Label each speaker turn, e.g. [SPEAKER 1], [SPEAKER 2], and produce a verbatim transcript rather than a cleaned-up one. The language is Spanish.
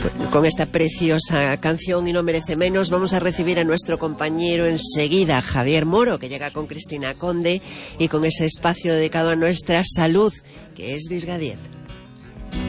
[SPEAKER 1] Con esta preciosa canción Y no merece menos, vamos a recibir a nuestro compañero enseguida, Javier Moro, que llega con Cristina Conde y con ese espacio dedicado a nuestra salud, que es Disgadiet.